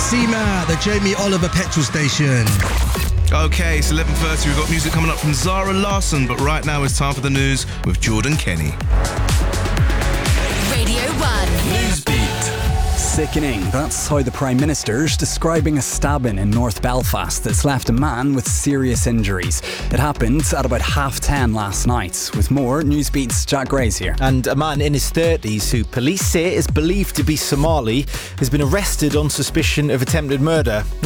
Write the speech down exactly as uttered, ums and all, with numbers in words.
SEMA, the Jamie Oliver petrol station. Okay, it's eleven thirty. We've got music coming up from Zara Larsson, but right now it's time for the news with Jordan Kenny. Radio one. Newsbeat. Sickening. That's how the Prime Minister's describing a stabbing in North Belfast that's left a man with serious injuries. It happened at about half ten last night. With more, Newsbeat's Jack Gray's here. And a man in his thirties who police say is believed to be Somali has been arrested on suspicion of attempted murder.